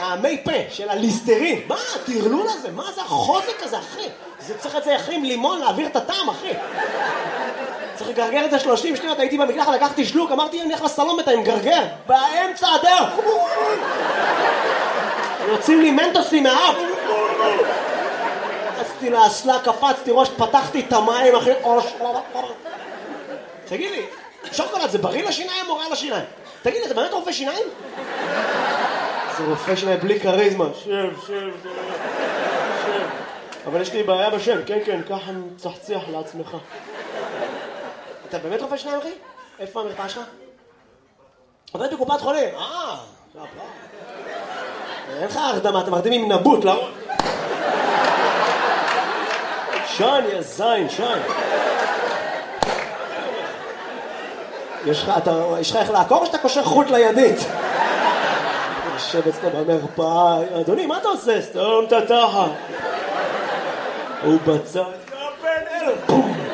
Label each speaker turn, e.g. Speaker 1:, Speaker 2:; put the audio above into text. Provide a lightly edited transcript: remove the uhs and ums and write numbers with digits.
Speaker 1: המי פה של הליסטרין. מה, תרלול הזה? מה זה החוזק הזה, אחי? זה צריך את זה אחי עם לימון להעביר את הטעם, אחי. צריך לגרגר את זה 30 שניות, הייתי במקלחת, לקחתי שלוק, אמרתי, אני הולך לסלון בינתיים, גרגר, באמצע הדרך. יוצאים לי מנטוסים מהאף. רצתי לאסלה, קפצתי ראש, פתחתי את המים, אחי. תגיד לי, שוקולד זה בריא לשיניים או רע לשיניים? תגיד לי, אתה באמת רופא שיניים? זה רופא שיניים בלי קריזמה. שב. אבל יש לי בעיה בשם, כן, ככה צחצח לעצמך. אתה באמת רופא שיניים, אחי? איפה המרפאה שלך? עובד בקופת חולים. אין לך הרדמה, אתם מרדים עם נבוט, לא? שן, יא זין, שן. יש לך איך לעקור או שאתה קושר חוט לידית? יושב אצלו במרפאה, אדוני, מה אתה עושה? סתום את התחת. הוא בצד, בן אלף, בום.